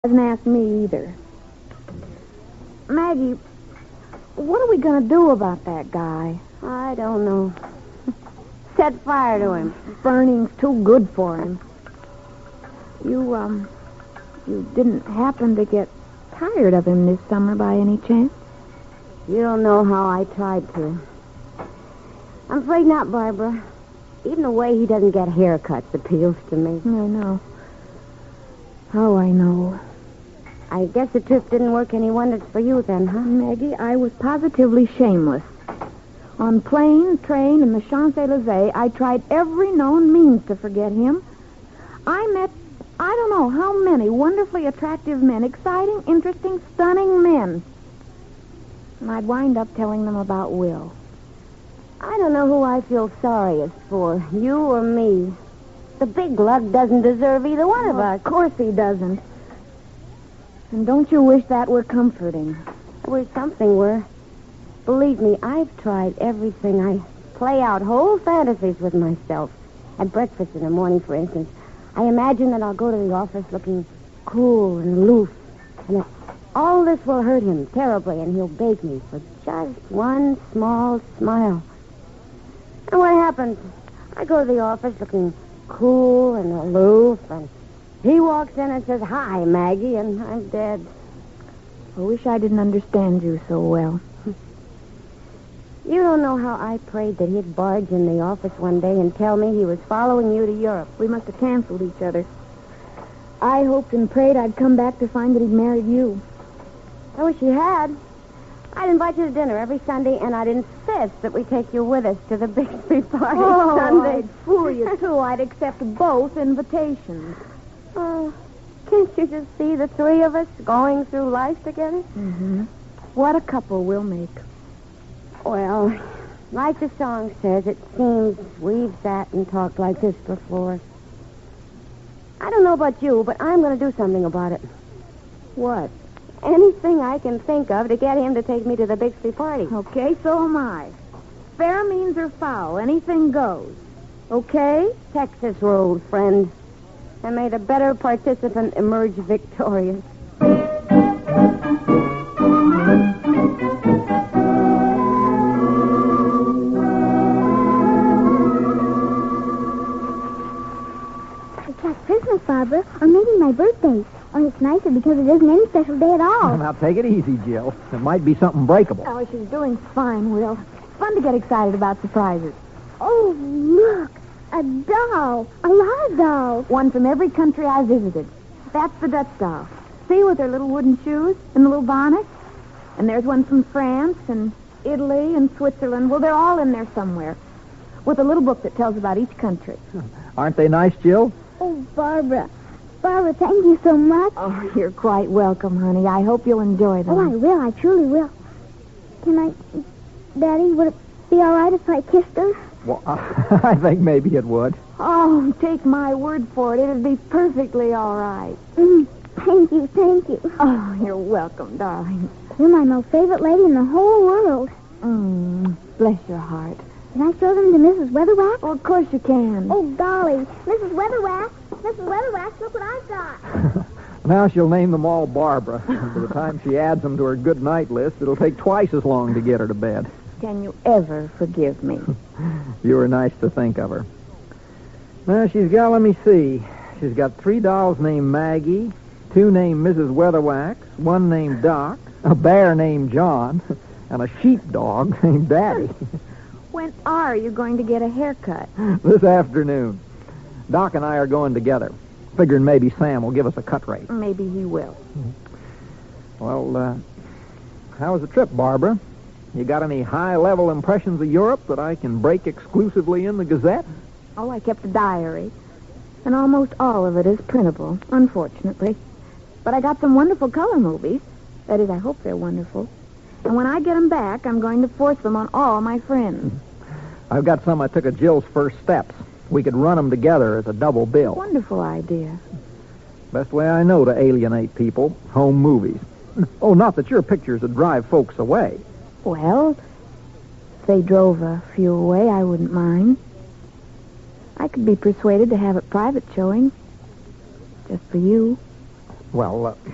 Hasn't asked me either. Maggie, what are we going to do about that guy? I don't know. Set fire to him. Burning's too good for him. You didn't happen to get tired of him this summer by any chance? You don't know how I tried to. I'm afraid not, Barbara. Even the way he doesn't get haircuts appeals to me. I know. Oh, I know. I guess the trip didn't work any wonders for you then, huh? Maggie, I was positively shameless. On plane, train, and the Champs-Élysées, I tried every known means to forget him. I met, I don't know how many wonderfully attractive men, exciting, interesting, stunning men. And I'd wind up telling them about Will. I don't know who I feel sorriest for, you or me. The big lug doesn't deserve either one of us. Of course he doesn't. And don't you wish that were comforting? I wish something were. Believe me, I've tried everything. I play out whole fantasies with myself. At breakfast in the morning, for instance, I imagine that I'll go to the office looking cool and aloof, and that all this will hurt him terribly, and he'll beg me for just one small smile. And what happens? I go to the office looking cool and aloof, and he walks in and says, "Hi, Maggie," and I'm dead. I wish I didn't understand you so well. You don't know how I prayed that he'd barge in the office one day and tell me he was following you to Europe. We must have canceled each other. I hoped and prayed I'd come back to find that he'd married you. I wish he had. I'd invite you to dinner every Sunday, and I'd insist that we take you with us to the Bixby party Sunday. I'd fool you, too. I'd accept both invitations. Oh, can't you just see the three of us going through life together? Mm-hmm. What a couple we'll make. Well, like the song says, it seems we've sat and talked like this before. I don't know about you, but I'm going to do something about it. What? Anything I can think of to get him to take me to the Bixby party. Okay, so am I. Fair means or foul, anything goes. Okay? Texas road, friend. And may the better participant emerge victorious. It's like Christmas, Barbara, or maybe my birthday. Or it's nicer because it isn't any special day at all. Now, take it easy, Jill. It might be something breakable. Oh, she's doing fine, Will. It's fun to get excited about surprises. Oh, look. A doll. A lot of dolls. One from every country I visited. That's the Dutch doll. See, with her little wooden shoes and the little bonnet? And there's one from France and Italy and Switzerland. Well, they're all in there somewhere. With a little book that tells about each country. Aren't they nice, Jill? Oh, Barbara. Barbara, thank you so much. Oh, you're quite welcome, honey. I hope you'll enjoy them. Oh, I will. I truly will. Can I... Daddy, would it be all right if I kissed her? Well, I think maybe it would. Oh, take my word for it. It'd be perfectly all right. Thank you, thank you. Oh, you're welcome, darling. You're my most favorite lady in the whole world. Bless your heart. Can I show them to Mrs. Weatherwax? Well, of course you can. Oh, golly. Mrs. Weatherwax. Mrs. Weatherwax, look what I've got. Now she'll name them all Barbara. By the time she adds them to her good night list, it'll take twice as long to get her to bed. Can you ever forgive me? You were nice to think of her. Now, she's got, let me see. She's got 3 dolls named Maggie, 2 named Mrs. Weatherwax, 1 named Doc, a bear named John, and a sheepdog named Daddy. When are you going to get a haircut? This afternoon. Doc and I are going together. Figuring maybe Sam will give us a cut rate. Maybe he will. Well, how was the trip, Barbara? You got any high-level impressions of Europe that I can break exclusively in the Gazette? Oh, I kept a diary. And almost all of it is printable, unfortunately. But I got some wonderful color movies. That is, I hope they're wonderful. And when I get them back, I'm going to force them on all my friends. I've got some I took at Jill's first steps. We could run them together as a double bill. Wonderful idea. Best way I know to alienate people, home movies. Oh, not that your pictures would drive folks away. Well, if they drove a few away, I wouldn't mind. I could be persuaded to have a private showing. Just for you. Well,